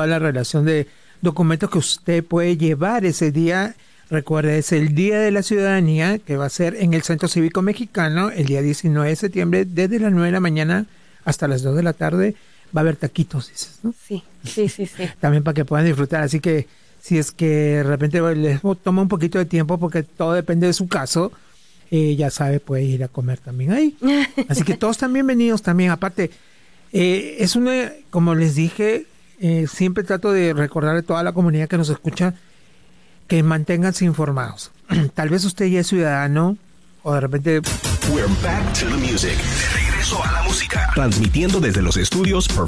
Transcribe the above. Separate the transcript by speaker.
Speaker 1: toda la relación de documentos que usted puede llevar ese día. Recuerde, es el Día de la Ciudadanía, que va a ser en el Centro Cívico Mexicano el día 19 de septiembre, desde las 9 de la mañana hasta las 2 de la tarde. Va a haber taquitos, dices, ¿no?
Speaker 2: Sí.
Speaker 1: También para que puedan disfrutar. Así que si es que de repente les toma un poquito de tiempo, porque todo depende de su caso, ya sabe, puede ir a comer también ahí. Así que todos están bienvenidos también. Aparte, es una, como les dije, siempre trato de recordarle a toda la comunidad que nos escucha que manténganse informados. Tal vez usted ya es ciudadano o de repente...
Speaker 3: We're back to the music. De regreso a la música. Transmitiendo desde los estudios